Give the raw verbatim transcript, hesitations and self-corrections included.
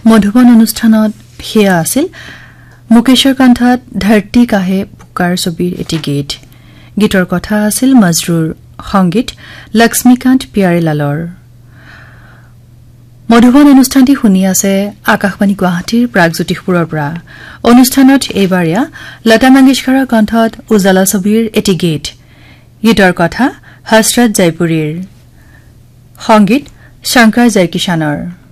মধুবন অনুষ্ঠানত হেয়া আছিল মুকেশৰ কণ্ঠত ধৰতি কাহে পুকাৰ ছবিৰ এটি গীত গীতৰ কথা আছিল মজৰুৰ সংগীত লক্ষ্মীকান্ত পিয়াৰেলালৰ মধুবন অনুষ্ঠানটি শুনি আছে আকাশবাণী গুৱাহাটীৰ প্ৰাগজ্যোতিষপুৰৰ পৰা অনুষ্ঠানত এইবাৰিয়া লতা মংগেশকাৰৰ কণ্ঠত উজালা ছবিৰ এটি গীত গীতৰ কথা হসৰত জয়পুৰীৰ সংগীত শংকৰ জয়কিশনৰ